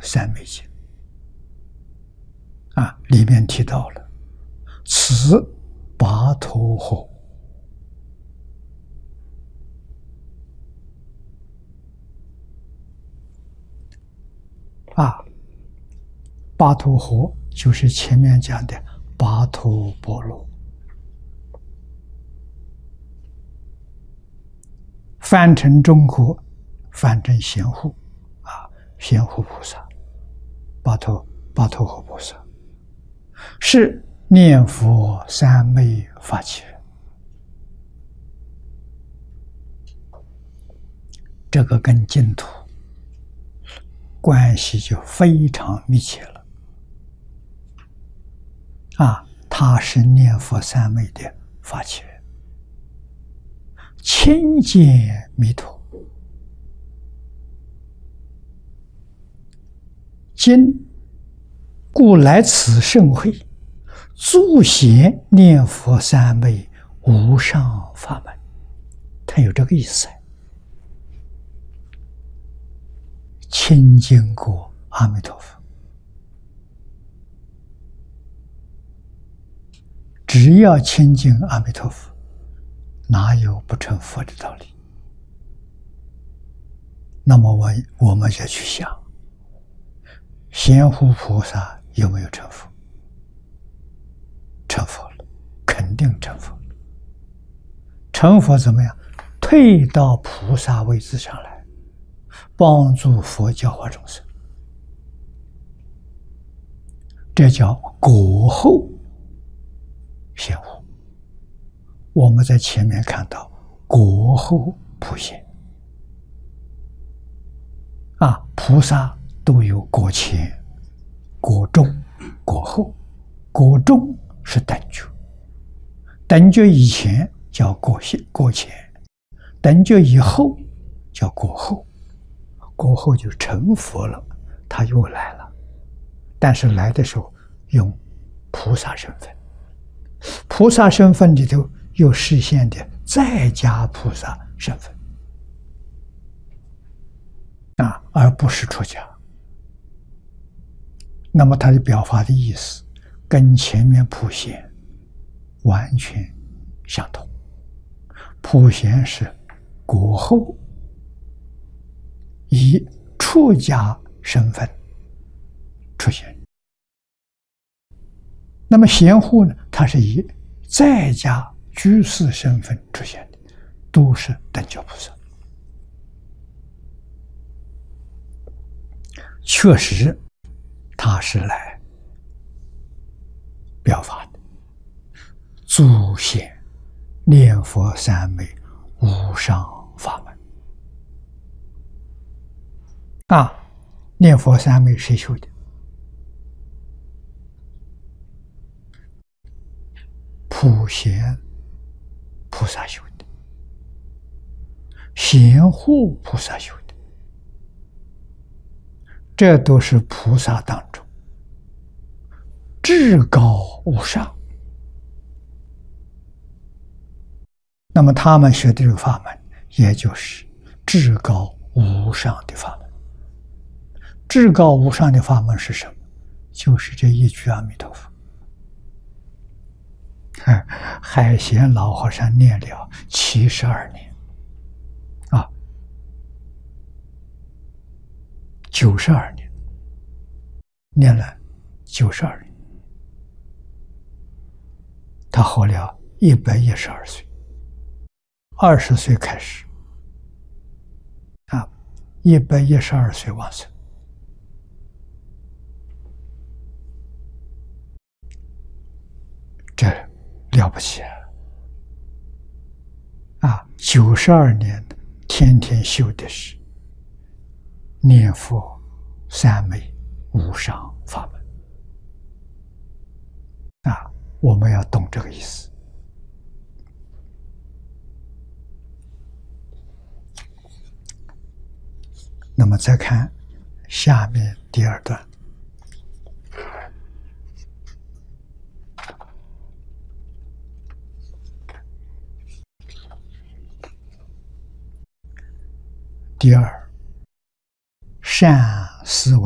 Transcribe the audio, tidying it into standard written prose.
三昧经》里面提到了此跋陀诃跋陀诃就是前面讲的跋陀波罗，翻成中国，翻成贤护贤护菩萨，跋陀诃菩萨是念佛三昧发起人，这个跟净土关系就非常密切了。他是念佛三昧的发起人，亲见弥陀，今故来此盛会，诸贤念佛三昧无上法门，他有这个意思。亲近过阿弥陀佛，只要亲近阿弥陀佛，哪有不成佛的道理？那么我们就去想，贤护菩萨有没有成佛？成佛了，肯定成佛了。成佛怎么样？退到菩萨位置上来，帮助佛教化众生，这叫果后贤护。我们在前面看到果后普贤菩萨都有果前、果中、果后。果中是等觉，等觉以前叫果前，等觉以后叫果后。果后就成佛了，他又来了，但是来的时候用菩萨身份，菩萨身份里头又实现的在家菩萨身份而不是出家。那么他的表法的意思跟前面普贤完全相同。普贤是果后以出家身份出现，那么贤护呢，他是以在家居士身份出现的，都是等觉菩萨。确实他是来表法的，诸贤念佛三昧无上法门念佛三昧谁修的？普贤菩萨修的，贤护菩萨修的，这都是菩萨当中至高无上。那么他们学的这个法门，也就是至高无上的法门。至高无上的法门是什么？就是这一句阿弥陀佛。海贤老和尚念了72年92年，念了92年，他活了112岁，20岁开始112岁往生。这了不起92年天天修的是念佛三昧无上法门我们要懂这个意思。那么再看下面第2段。第2，善思维